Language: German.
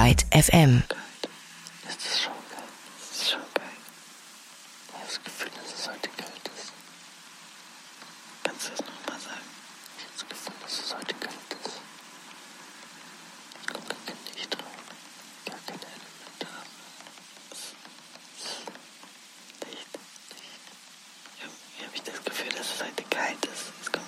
Byte FM. Das ist schon geil. Das ist schon geil. Ich habe das Gefühl, dass es heute kalt ist. Kannst du das nochmal sagen? Ich habe das Gefühl, dass es heute kalt ist. Es kommt gar kein Licht drauf. Gar keine Elementare. Licht. Hier habe ich das Gefühl, dass es heute kalt ist. Es kommt